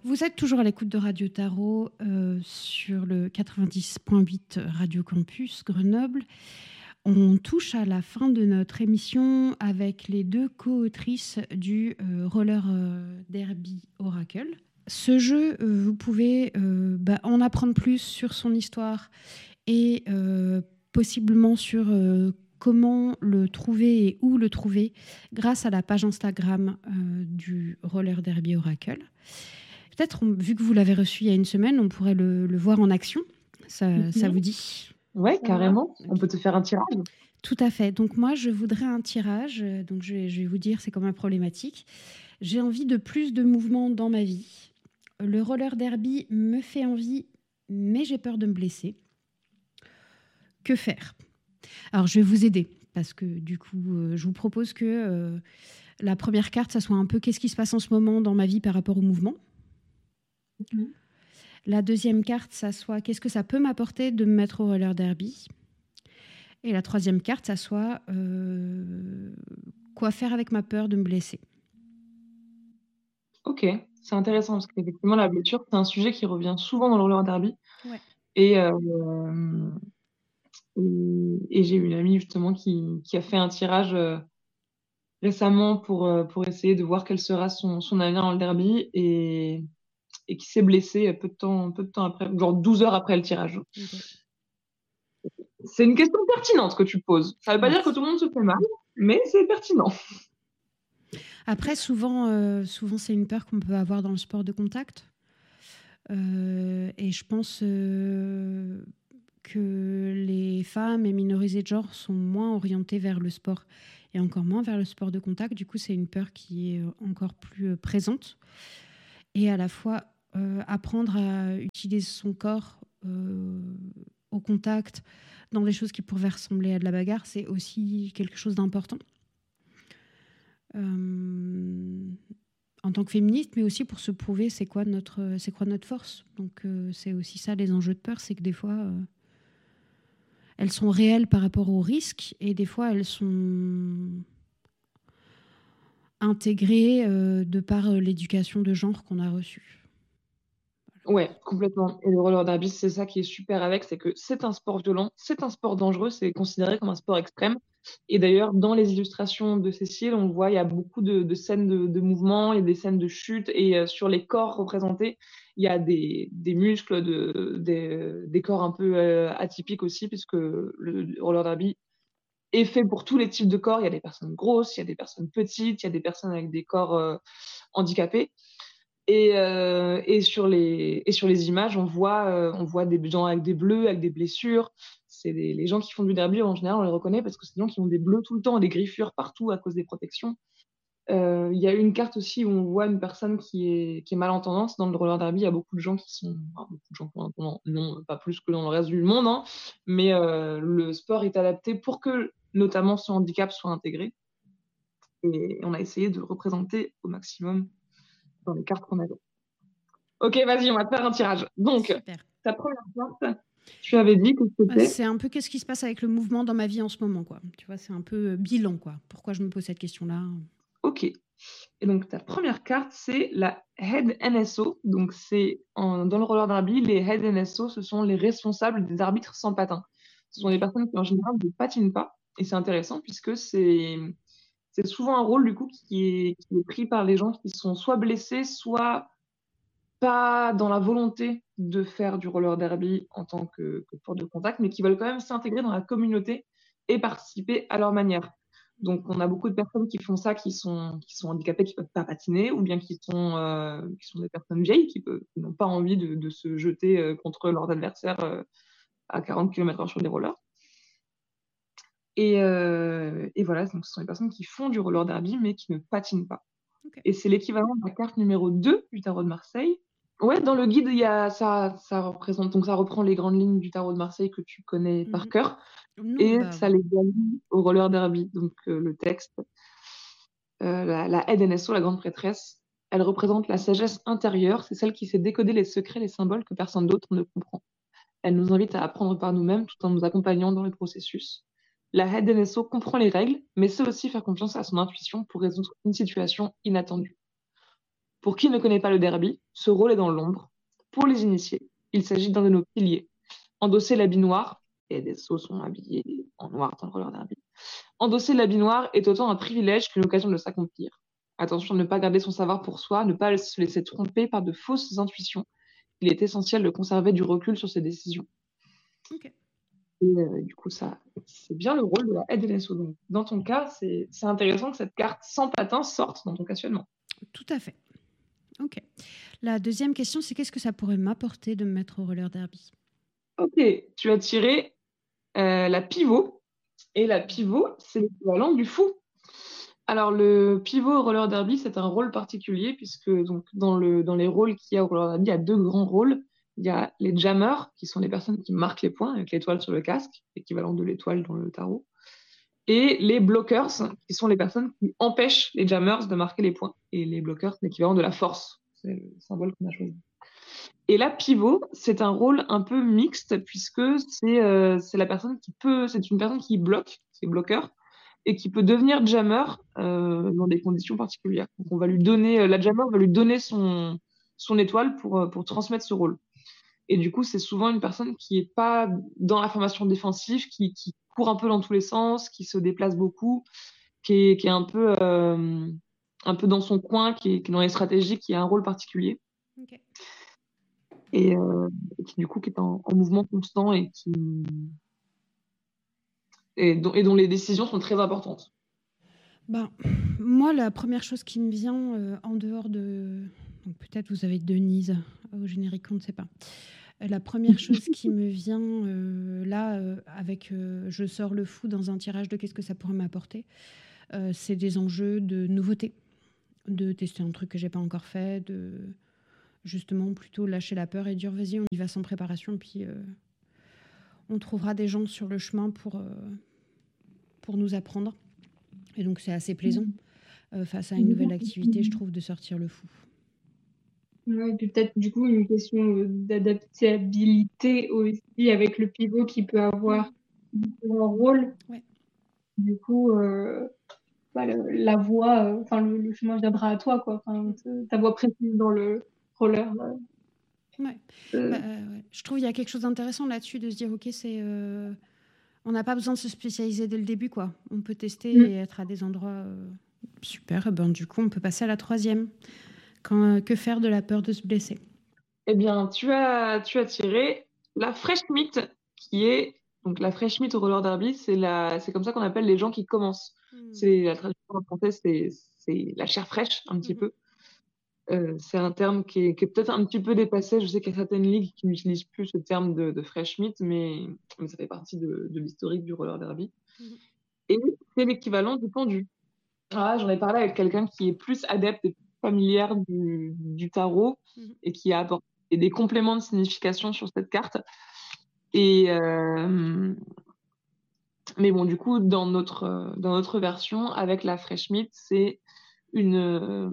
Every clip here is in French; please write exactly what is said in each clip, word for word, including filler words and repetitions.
Vous êtes toujours à l'écoute de Radio Tarot euh, sur le quatre-vingt-dix point huit Radio Campus Grenoble. On touche à la fin de notre émission avec les deux co-autrices du euh, Roller euh, Derby Oracle. Ce jeu, euh, vous pouvez euh, bah, en apprendre plus sur son histoire et euh, possiblement sur euh, comment le trouver et où le trouver grâce à la page Instagram euh, du Roller Derby Oracle. Peut-être, on, vu que vous l'avez reçu il y a une semaine, on pourrait le, le voir en action. Ça, Mhm. ça vous dit? Ouais, carrément. On peut te faire un tirage. Tout à fait. Donc moi, je voudrais un tirage. Donc je vais, je vais vous dire, c'est quand même problématique. J'ai envie de plus de mouvement dans ma vie. Le roller derby me fait envie, mais j'ai peur de me blesser. Que faire? Alors, je vais vous aider parce que du coup, euh, je vous propose que euh, la première carte, ça soit un peu qu'est-ce qui se passe en ce moment dans ma vie par rapport au mouvement. Mmh. La deuxième carte, ça soit qu'est-ce que ça peut m'apporter de me mettre au roller derby. Et la troisième carte, ça soit euh, quoi faire avec ma peur de me blesser. Ok, c'est intéressant parce qu'effectivement, la blessure, c'est un sujet qui revient souvent dans le roller derby. Ouais. Et, euh, et, et j'ai une amie justement qui, qui a fait un tirage euh, récemment pour, euh, pour essayer de voir quel sera son, son avenir dans le derby et, et qui s'est blessée peu de temps, peu de temps après, genre douze heures après le tirage. Okay. C'est une question pertinente que tu poses. Ça ne veut pas Merci. dire que tout le monde se fait mal, mais c'est pertinent. Après, souvent, euh, souvent c'est une peur qu'on peut avoir dans le sport de contact. Euh, et je pense euh, que les femmes et minorisées de genre sont moins orientées vers le sport et encore moins vers le sport de contact. Du coup, c'est une peur qui est encore plus euh, présente. Et à la fois, euh, apprendre à utiliser son corps euh, au contact dans des choses qui pourraient ressembler à de la bagarre, c'est aussi quelque chose d'important. Euh, en tant que féministe, mais aussi pour se prouver c'est quoi notre, c'est quoi notre force. Donc euh, c'est aussi ça les enjeux de peur, c'est que des fois euh, elles sont réelles par rapport aux risques et des fois elles sont intégrées euh, de par euh, l'éducation de genre qu'on a reçue. Ouais, complètement. Et le roller derby, c'est ça qui est super avec, c'est que c'est un sport violent, c'est un sport dangereux, c'est considéré comme un sport extrême. Et d'ailleurs, dans les illustrations de Cécile, on voit, il y a beaucoup de, de scènes de, de mouvement, il y a des scènes de chute, et euh, sur les corps représentés, il y a des, des muscles, de, des, des corps un peu euh, atypiques aussi, puisque le, le roller derby est fait pour tous les types de corps. Il y a des personnes grosses, il y a des personnes petites, il y a des personnes avec des corps euh, handicapés. Et, euh, et, sur les, et sur les images, on voit, euh, on voit des gens avec des bleus, avec des blessures. C'est des, les gens qui font du derby, en général, on les reconnaît parce que c'est des gens qui ont des bleus tout le temps, des griffures partout à cause des protections. Euh, Il y a une carte aussi où on voit une personne qui est, qui est malentendante. Dans le roller derby, il y a beaucoup de gens qui sont... Enfin, beaucoup de gens qui sont malentendants. Non, pas plus que dans le reste du monde, hein, mais euh, le sport est adapté pour que, notamment, ce handicap soit intégré. Et on a essayé de le représenter au maximum dans les cartes qu'on avait. Ok, vas-y, on va te faire un tirage. Donc, Super. Ta première carte, tu avais dit que c'était... C'est un peu qu'est-ce qui se passe avec le mouvement dans ma vie en ce moment, quoi. Tu vois, c'est un peu bilan, quoi. Pourquoi je me pose cette question-là? Ok. Et donc, ta première carte, c'est la Head N S O. Donc, c'est en... dans le roller derby, les Head N S O, ce sont les responsables des arbitres sans patin. Ce sont des personnes qui, en général, ne patinent pas. Et c'est intéressant puisque c'est... c'est souvent un rôle, du coup, qui est... qui est pris par les gens qui sont soit blessés, soit pas dans la volonté de faire du roller derby en tant que, que sport de contact, mais qui veulent quand même s'intégrer dans la communauté et participer à leur manière. Donc, on a beaucoup de personnes qui font ça, qui sont, qui sont handicapées, qui ne peuvent pas patiner, ou bien qui sont, euh, qui sont des personnes vieilles, qui, peuvent, qui n'ont pas envie de, de se jeter euh, contre leurs adversaires euh, à quarante kilomètres heure sur des rollers. Et, euh, et voilà, donc ce sont des personnes qui font du roller derby, mais qui ne patinent pas. Okay. Et c'est l'équivalent de la carte numéro deux du tarot de Marseille. Ouais, dans le guide, il y a ça, ça représente, donc ça reprend les grandes lignes du tarot de Marseille que tu connais mmh. par cœur, non, et bah... ça les allie au roller derby. Donc euh, le texte, euh, la, la Head N S O, la grande prêtresse, elle représente la sagesse intérieure, c'est celle qui sait décoder les secrets, les symboles que personne d'autre ne comprend. Elle nous invite à apprendre par nous-mêmes tout en nous accompagnant dans le processus. La Head N S O comprend les règles, mais sait aussi faire confiance à son intuition pour résoudre une situation inattendue. Pour qui ne connaît pas le derby, ce rôle est dans l'ombre. Pour les initiés, il s'agit d'un de nos piliers. Endosser l'habit noir, et des sauts sont habillés en noir dans le roller derby. Endosser l'habit noir est autant un privilège qu'une occasion de s'accomplir. Attention à ne pas garder son savoir pour soi, ne pas se laisser tromper par de fausses intuitions. Il est essentiel de conserver du recul sur ses décisions. Ok. Et euh, du coup, ça, c'est bien le rôle de la Head N S O. Donc, dans ton cas, c'est, c'est intéressant que cette carte sans patin sorte dans ton questionnement. Tout à fait. Ok. La deuxième question, c'est qu'est-ce que ça pourrait m'apporter de me mettre au roller derby? Ok, tu as tiré euh, la pivot. Et la pivot, c'est l'équivalent du fou. Alors, le pivot au roller derby, c'est un rôle particulier puisque donc, dans, le, dans les rôles qu'il y a au roller derby, il y a deux grands rôles. Il y a les jammers, qui sont les personnes qui marquent les points avec l'étoile sur le casque, équivalent de l'étoile dans le tarot. Et les blockers, qui sont les personnes qui empêchent les jammers de marquer les points. Et les blockers, c'est l'équivalent de la force. C'est le symbole qu'on a choisi. Et la pivot, c'est un rôle un peu mixte puisque c'est euh, c'est la personne qui peut, c'est une personne qui bloque, c'est bloqueur, et qui peut devenir jammer euh, dans des conditions particulières. Donc on va lui donner, euh, la jammer va lui donner son, son étoile pour, euh, pour transmettre ce rôle. Et du coup, c'est souvent une personne qui est pas dans la formation défensive, qui, qui court un peu dans tous les sens, qui se déplace beaucoup, qui est, qui est un peu, euh, un peu dans son coin, qui est, qui est dans les stratégies, qui a un rôle particulier. Ok. Et euh, qui du coup qui est en, en mouvement constant et qui et dont, et dont les décisions sont très importantes. Ben, moi, la première chose qui me vient euh, en dehors de... Donc, peut-être vous avez Denise au générique, on ne sait pas. Euh, La première chose qui me vient euh, là, euh, avec euh, je sors le fou dans un tirage de qu'est-ce que ça pourrait m'apporter, euh, c'est des enjeux de nouveauté, de tester un truc que j'ai pas encore fait, de justement plutôt lâcher la peur et dire vas-y, on y va sans préparation, puis euh, on trouvera des gens sur le chemin pour, euh, pour nous apprendre. Et donc c'est assez plaisant euh, face à une nouvelle activité, je trouve, de sortir le fou. Ouais, et puis peut-être du coup une question euh, d'adaptabilité aussi avec le pivot qui peut avoir différents rôles. Ouais. Du coup, euh, bah, le- la voie, euh, enfin le, le chemin viendra à toi, quoi. Enfin, t- ta voie précise dans le roller. là. Ouais. Euh, Bah, euh, ouais. Je trouve qu'il y a quelque chose d'intéressant là-dessus de se dire ok, c'est euh, on n'a pas besoin de se spécialiser dès le début, quoi. On peut tester Mm. et être à des endroits euh, super. Et ben, du coup, on peut passer à la troisième. Quand, euh, que faire de la peur de se blesser? Eh bien, tu as tu as tiré la fresh meat qui est donc la fresh meat au roller derby, c'est la c'est comme ça qu'on appelle les gens qui commencent. Mm. C'est la traduction en français, c'est c'est la chair fraîche un petit Mhm. peu. Euh, c'est un terme qui est, qui est peut-être un petit peu dépassé. Je sais qu'il y a certaines ligues qui n'utilisent plus ce terme de, de fresh meat, mais, mais ça fait partie de, de l'historique du roller derby. Mhm. Et c'est l'équivalent du pendu. Ah, j'en ai parlé avec quelqu'un qui est plus adepte et plus familière du, du tarot Mhm. et qui a apporté des compléments de signification sur cette carte. Et euh, mais bon, du coup, dans notre, dans notre version, avec la fresh meat, c'est une,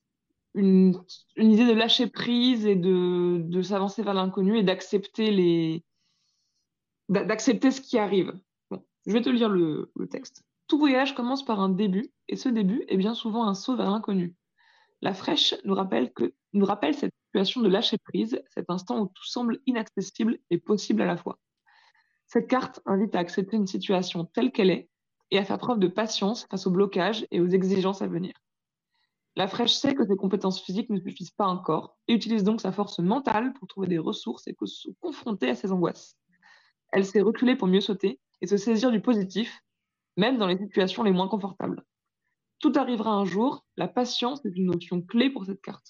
une, une idée de lâcher prise et de, de s'avancer vers l'inconnu et d'accepter les, d'a- d'accepter ce qui arrive. Bon, je vais te lire le, le texte. Tout voyage commence par un début, et ce début est bien souvent un saut vers l'inconnu. La fraîche nous rappelle que, nous rappelle cette situation de lâcher prise, cet instant où tout semble inaccessible et possible à la fois. Cette carte invite à accepter une situation telle qu'elle est et à faire preuve de patience face aux blocages et aux exigences à venir. La fraîche sait que ses compétences physiques ne suffisent pas encore et utilise donc sa force mentale pour trouver des ressources et se confronter à ses angoisses. Elle sait reculer pour mieux sauter et se saisir du positif, même dans les situations les moins confortables. Tout arrivera un jour, la patience est une notion clé pour cette carte.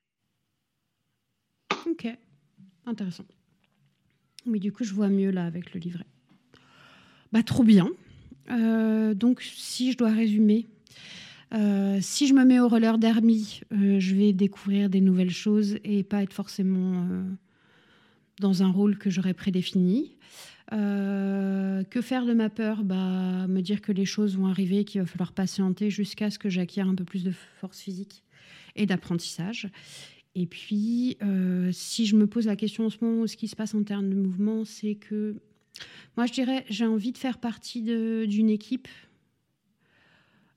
Ok, intéressant. Oui, du coup, je vois mieux là avec le livret. Bah, trop bien. Euh, donc, si je dois résumer, euh, si je me mets au roller derby, euh, je vais découvrir des nouvelles choses et pas être forcément euh, dans un rôle que j'aurais prédéfini. Euh, que faire de ma peur? Bah, me dire que les choses vont arriver, qu'il va falloir patienter jusqu'à ce que j'acquière un peu plus de force physique et d'apprentissage. Et puis, euh, si je me pose la question en ce moment, ce qui se passe en termes de mouvement, c'est que moi, je dirais, j'ai envie de faire partie de, d'une équipe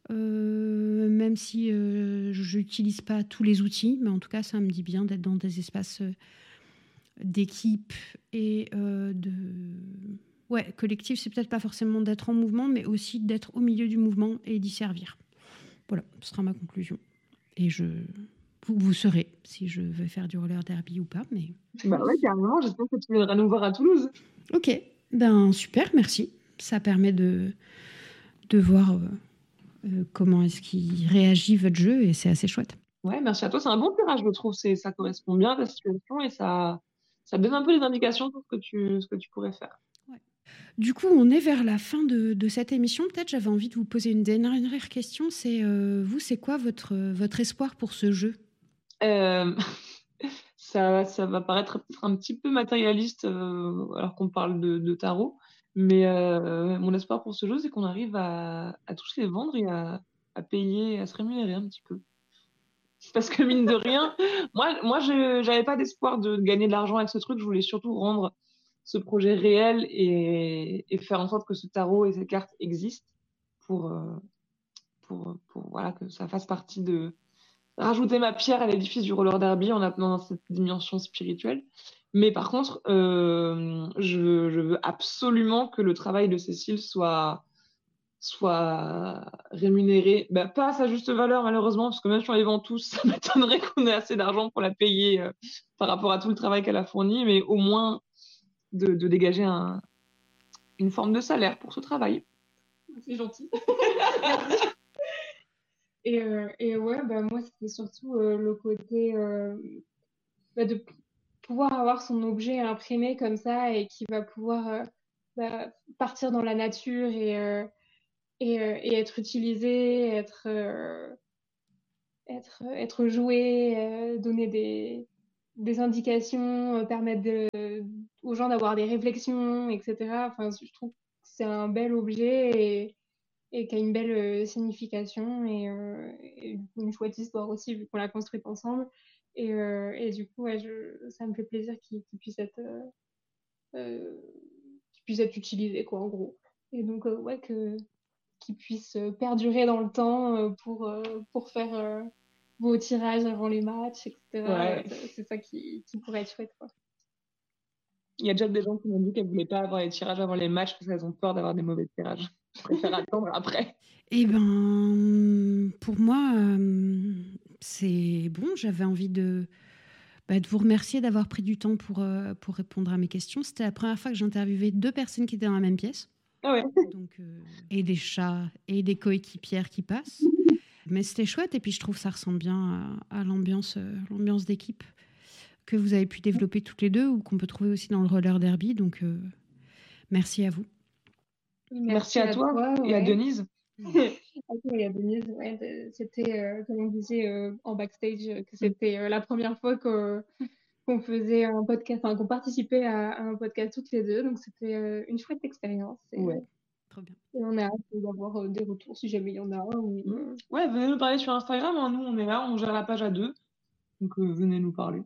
euh, même si euh, je n'utilise pas tous les outils, mais en tout cas, ça me dit bien d'être dans des espaces euh, d'équipe et euh, de... Ouais, collectif, c'est peut-être pas forcément d'être en mouvement, mais aussi d'être au milieu du mouvement et d'y servir. Voilà, ce sera ma conclusion. Et je... vous, vous saurez si je veux faire du roller derby ou pas, mais... Bah ouais, carrément, j'espère que tu viendras nous voir à Toulouse. Ok, ben super, merci. Ça permet de, de voir... Euh, Euh, comment est-ce qu'il réagit votre jeu et c'est assez chouette. Ouais, merci à toi. C'est un bon tirage, je trouve. C'est, ça correspond bien à ta situation et ça, ça donne un peu les indications sur ce que tu, ce que tu pourrais faire. Ouais. Du coup, on est vers la fin de, de cette émission. Peut-être j'avais envie de vous poser une dernière question. C'est euh, vous, c'est quoi votre, votre espoir pour ce jeu ? euh, ça, ça va paraître peut-être un petit peu matérialiste euh, alors qu'on parle de, de tarot. Mais euh, mon espoir pour ce jeu, c'est qu'on arrive à, à tous les vendre et à, à payer, à se rémunérer un petit peu. Parce que mine de rien, moi, moi je n'avais pas d'espoir de gagner de l'argent avec ce truc. Je voulais surtout rendre ce projet réel et, et faire en sorte que ce tarot et ces cartes existent pour, euh, pour, pour voilà, que ça fasse partie de... rajouter ma pierre à l'édifice du roller derby en appelant dans cette dimension spirituelle. Mais par contre, euh, je, je veux absolument que le travail de Cécile soit, soit rémunéré. Ben, pas à sa juste valeur, malheureusement, parce que même si on les vend tous, ça m'étonnerait qu'on ait assez d'argent pour la payer euh, par rapport à tout le travail qu'elle a fourni, mais au moins de, de dégager un, une forme de salaire pour ce travail. C'est gentil. Et, euh, et ouais, bah, moi, c'était surtout euh, le côté euh, bah, de pouvoir avoir son objet imprimé comme ça et qui va pouvoir euh, bah, partir dans la nature et, euh, et, euh, et être utilisé, être, euh, être, être joué, euh, donner des, des indications, euh, permettre de, aux gens d'avoir des réflexions, et cetera. Enfin, je trouve que c'est un bel objet et, et qui a une belle euh, signification et, euh, et une chouette histoire aussi, vu qu'on l'a construite ensemble. Et, euh, et du coup, ouais, je, ça me fait plaisir qu'il, qu'il puisse être, euh, euh, qu'il puisse être utilisé, quoi, en gros. Et donc, euh, ouais, que, qu'il puisse perdurer dans le temps euh, pour, euh, pour faire euh, vos tirages avant les matchs, et cetera. Ouais. C'est, c'est ça qui, qui pourrait être chouette, quoi. Il y a déjà des gens qui m'ont dit qu'elles ne voulaient pas avoir les tirages avant les matchs parce qu'elles ont peur d'avoir des mauvais tirages. Je préfère attendre après. Eh ben, pour moi, euh, c'est bon. J'avais envie de, bah, de vous remercier d'avoir pris du temps pour, euh, pour répondre à mes questions. C'était la première fois que j'interviewais deux personnes qui étaient dans la même pièce. Ah ouais. Donc, euh, et des chats et des coéquipières qui passent. Mais c'était chouette et puis je trouve que ça ressemble bien à, à l'ambiance, euh, l'ambiance d'équipe que vous avez pu développer toutes les deux ou qu'on peut trouver aussi dans le roller derby. Donc, euh, merci à vous. Merci, merci à, à toi, toi et ouais. à Denise. Et à Denise, ouais, c'était, euh, comme on disait euh, en backstage, que c'était euh, la première fois que, qu'on faisait un podcast, enfin qu'on participait à, à un podcast toutes les deux. Donc c'était euh, une chouette expérience. Et, ouais. Trop bien. Et on a hâte d'avoir euh, des retours si jamais il y en a. Ou... Mmh. Ouais, venez nous parler sur Instagram. Hein. Nous, on est là, on gère la page à deux. Donc euh, venez nous parler.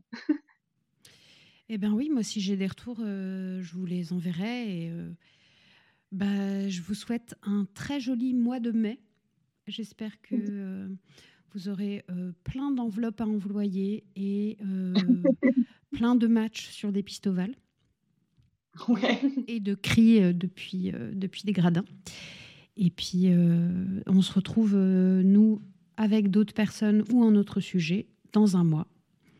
Eh bien oui, moi si j'ai des retours, euh, je vous les enverrai. Et, euh, bah, je vous souhaite un très joli mois de mai. J'espère que euh, vous aurez euh, plein d'enveloppes à envoyer et euh, plein de matchs sur des pistes ovales. Ouais. Et de cris euh, depuis, euh, depuis des gradins. Et puis, euh, on se retrouve, euh, nous, avec d'autres personnes ou un autre sujet, dans un mois.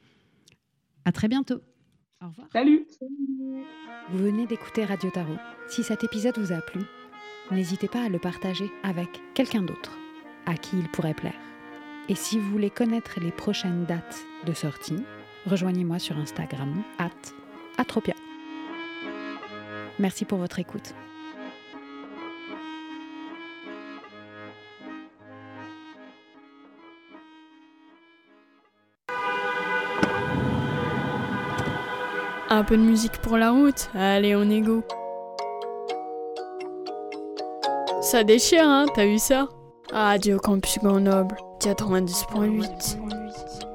À très bientôt. Au revoir. Salut. Vous venez d'écouter Radio Tarot. Si cet épisode vous a plu, n'hésitez pas à le partager avec quelqu'un d'autre à qui il pourrait plaire. Et si vous voulez connaître les prochaines dates de sortie, rejoignez-moi sur Instagram, arobase atropia. Merci pour votre écoute. Un peu de musique pour la route, allez on est go. Ça déchire hein, t'as vu ça? Radio Campus Grenoble, quatre-vingt-dix point huit.